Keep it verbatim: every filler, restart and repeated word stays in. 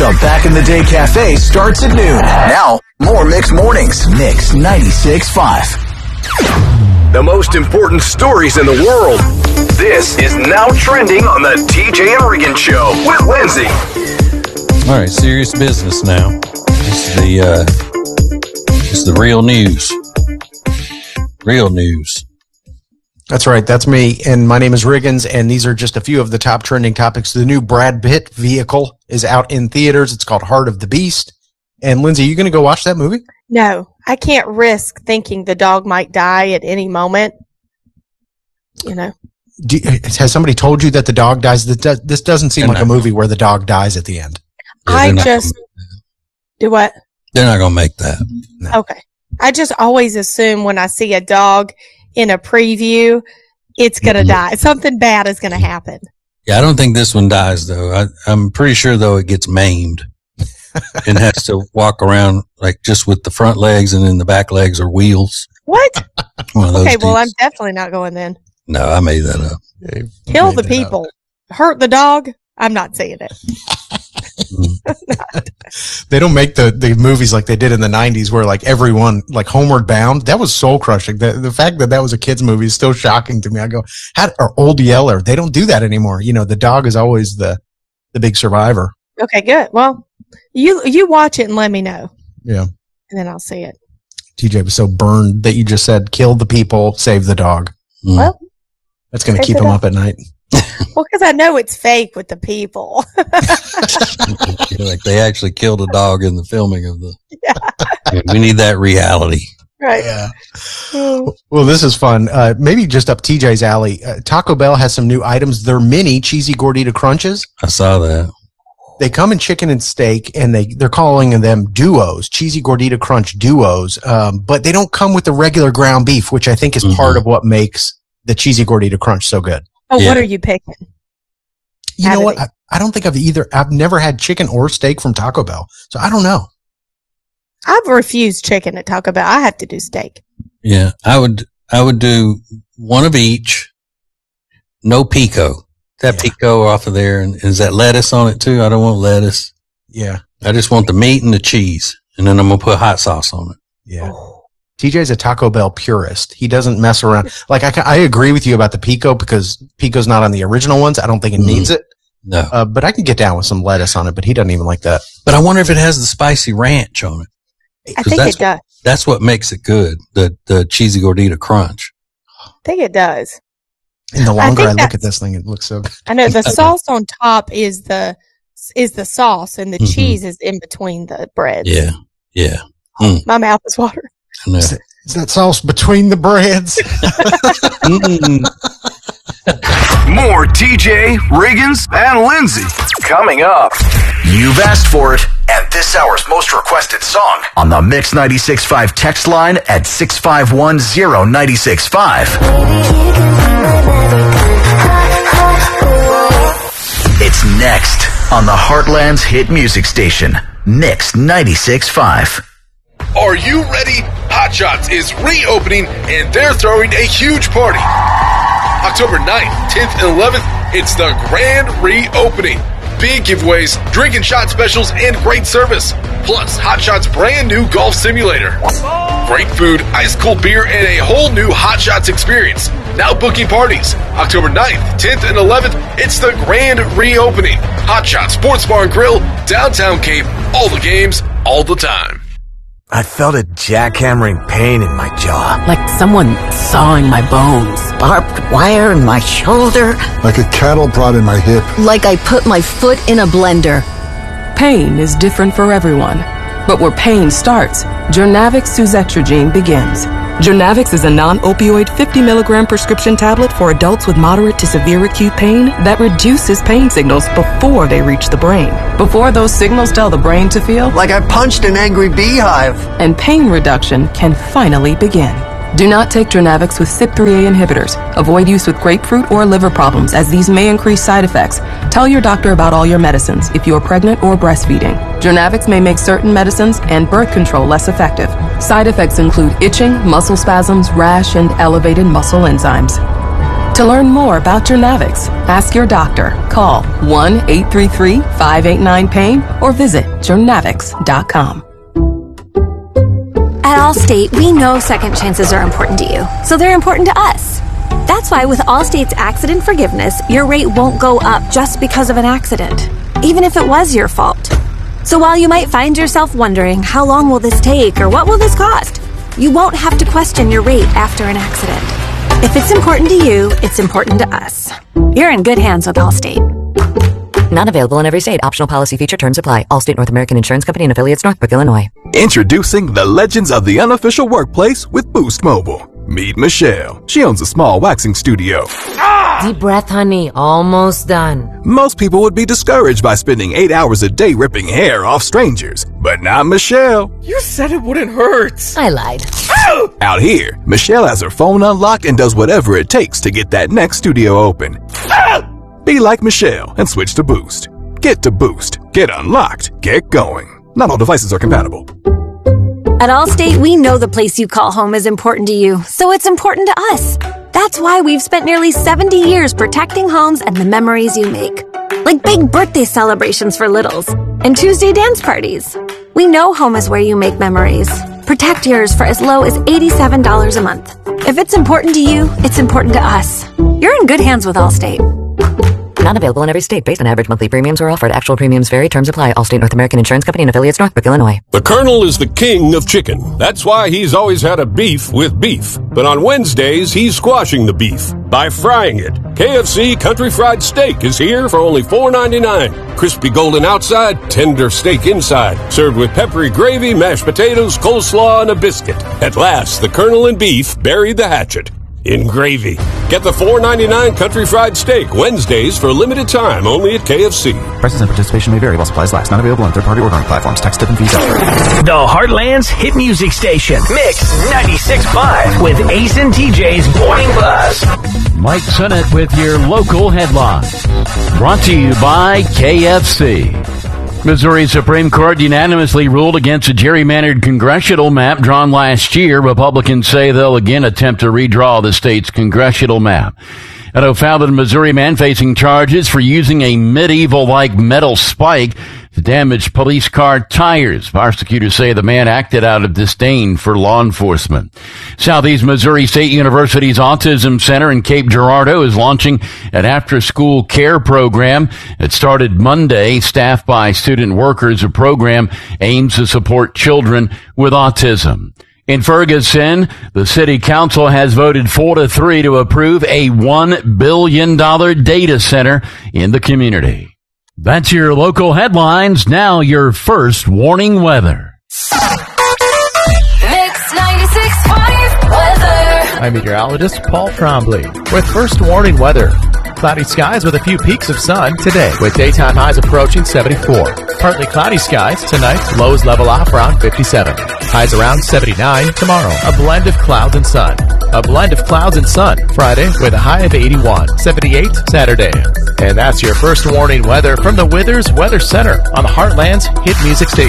The Back in the Day Cafe starts at noon. Now, more Mix Mornings. Mix ninety-six point five. The most important stories in the world. This is now trending on the T J and Regan Show with Lindsay. All right, serious business now. This is the, uh, this is the real news. Real news. That's right. That's me. And my name is Riggins. And these are just a few of the top trending topics. The new Brad Pitt vehicle is out in theaters. It's called Heart of the Beast. And Lindsay, are you going to go watch that movie? No, I can't risk thinking the dog might die at any moment. You know, Do, has somebody told you that the dog dies? This doesn't seem like a movie where the dog dies at the end. Yeah, I just do what? They're not going to make that. No. Okay. I just always assume when I see a dog in a preview, it's going to Mhm. die. Something bad is going to happen. Yeah, I don't think this one dies, though. I, I'm pretty sure, though, it gets maimed and has to walk around like just with the front legs, and then the back legs are wheels. What? One of those Okay, well, deals. I'm definitely not going then. No, I made that up. Kill the people. Hurt the dog. I'm not saying it. They don't make the, the movies like they did in the nineties where like everyone, like Homeward Bound, that was soul crushing. The, the fact that that was a kid's movie is still shocking to me. I go, how, or Old Yeller, they don't do that anymore. You know, the dog is always the, the big survivor. Okay, good. Well, you you watch it and let me know. Yeah. And then I'll see it. T J was so burned that you just said, kill the people, save the dog. Mm. Well, That's going to save keep the him dog. up at night. Well, because I know it's fake with the people. Like they actually killed a dog in the filming of the. Yeah. Yeah, we need that reality. Right. Yeah. Oh. Well, this is fun. Uh, maybe just up T J's alley. Uh, Taco Bell has some new items. They're mini cheesy gordita crunches. I saw that. They come in chicken and steak, and they, they're calling them duos, cheesy gordita crunch duos. Um, but they don't come with the regular ground beef, which I think is Mhm. part of what makes the cheesy gordita crunch so good. Oh, Yeah. what are you picking? You How know do what? they- I, I don't think I've either. I've never had chicken or steak from Taco Bell, so I don't know. I've refused chicken at Taco Bell. I have to do steak. Yeah, I would. I would do one of each. No pico. That Yeah. pico off of there, and is that lettuce on it too? I don't want lettuce. Yeah. I just want the meat and the cheese, and then I'm gonna put hot sauce on it. Yeah. T J's a Taco Bell purist. He doesn't mess around. Like, I, ca- I agree with you about the pico because pico's not on the original ones. I don't think it Mhm. needs it. No, Uh, but I can get down with some lettuce on it, but he doesn't even like that. but I wonder if it has the spicy ranch on it. I 'Cause think that's, it does. That's what makes it good. The the cheesy gordita crunch. I think it does. And the I longer I, think look at that's- this thing, it looks so good. I know the sauce on top is the is the sauce, and the Mhm. cheese is in between the breads. Yeah, yeah. My mouth is watering. I know. Is that, is that sauce between the breads? Mm. More T J, Riggins, and Lindsay coming up. You've asked for it, and this hour's most requested song on the Mix ninety-six point five text line at six five one zero nine six five. It's next on the Heartland's hit music station, Mix ninety-six point five. Are you ready? Hot Shots is reopening, and they're throwing a huge party. October ninth, tenth, and eleventh, it's the grand reopening. Big giveaways, drink and shot specials, and great service. Plus, Hot Shots' brand new golf simulator. Great food, ice cold beer, and a whole new Hot Shots experience. Now booking parties. October ninth, tenth, and eleventh, it's the grand reopening. Hot Shots Sports Bar and Grill, downtown Cape, all the games, all the time. I felt a jackhammering pain in my jaw. Like someone sawing my bones. Barbed wire in my shoulder. Like a cattle prod in my hip. Like I put my foot in a blender. Pain is different for everyone. But where pain starts, Jurnavix suzetrigine begins. Jurnavix is a non-opioid fifty milligram prescription tablet for adults with moderate to severe acute pain that reduces pain signals before they reach the brain. Before those signals tell the brain to feel, Like I punched an angry beehive. and pain reduction can finally begin. Do not take Jurnavix with C Y P three A inhibitors. Avoid use with grapefruit or liver problems, as these may increase side effects. Tell your doctor about all your medicines if you are pregnant or breastfeeding. Jurnavix may make certain medicines and birth control less effective. Side effects include itching, muscle spasms, rash, and elevated muscle enzymes. To learn more about Journavx, ask your doctor. Call one eight three three, five eight nine, pain or visit journavx dot com. At Allstate, we know second chances are important to you, so they're important to us. That's why with Allstate's accident forgiveness, your rate won't go up just because of an accident, even if it was your fault. So while you might find yourself wondering, how long will this take or what will this cost? You won't have to question your rate after an accident. If it's important to you, it's important to us. You're in good hands with Allstate. Not available in every state. Optional policy feature terms apply. Allstate North American Insurance Company and affiliates, Northbrook, Illinois. Introducing the legends of the unofficial workplace with Boost Mobile. Meet Michelle. She owns a small waxing studio. Deep breath, honey. Almost done. Most people would be discouraged by spending eight hours a day ripping hair off strangers, but not Michelle. You said it wouldn't hurt. I lied. Out here, Michelle has her phone unlocked and does whatever it takes to get that next studio open. Be like Michelle and switch to Boost. Get to Boost. Get unlocked. Get going. Not all devices are compatible. At Allstate, we know the place you call home is important to you, so it's important to us. That's why we've spent nearly seventy years protecting homes and the memories you make. Like big birthday celebrations for littles and Tuesday dance parties. We know home is where you make memories. Protect yours for as low as eighty-seven dollars a month. If it's important to you, it's important to us. You're in good hands with Allstate. Not available in every state. Based on average monthly premiums or offered. Actual premiums vary. Terms apply. Allstate North American Insurance Company and affiliates, Northbrook, Illinois. The Colonel is the king of chicken. That's why he's always had a beef with beef. But on Wednesdays, he's squashing the beef by frying it. K F C Country Fried Steak is here for only four ninety-nine. Crispy golden outside, tender steak inside. Served with peppery gravy, mashed potatoes, coleslaw, and a biscuit. At last, the Colonel and beef buried the hatchet in gravy. Get the four ninety-nine Country Fried Steak Wednesdays for a limited time only at K F C. Prices and participation may vary while supplies last. Not available on third-party ordering platforms. Tax, tip, and fees elsewhere. The Heartland's hit music station, Mix ninety-six point five with Ace and T J's Morning Buzz. Mike Sennett with your local headlines. Brought to you by K F C. Missouri Supreme Court unanimously ruled against a gerrymandered congressional map drawn last year. Republicans say they'll again attempt to redraw the state's congressional map. An O'Fallon, Missouri man facing charges for using a medieval-like metal spike to damage police car tires. Prosecutors say the man acted out of disdain for law enforcement. Southeast Missouri State University's Autism Center in Cape Girardeau is launching an after-school care program. It started Monday. Staffed by student workers, the program aims to support children with autism. In Ferguson, the city council has voted four to three to approve a one billion dollars data center in the community. That's your local headlines. Now your first warning weather. Mix ninety-six point five weather. I'm meteorologist Paul Trombley with first warning weather. Cloudy skies with a few peaks of sun today, with daytime highs approaching seventy-four. Partly cloudy skies tonight, lows level off around fifty-seven. Highs around seventy-nine tomorrow. A blend of clouds and sun. A blend of clouds and sun Friday with a high of eighty-one. seventy-eight Saturday. And that's your first warning weather from the Withers Weather Center on the Heartland's hit music station.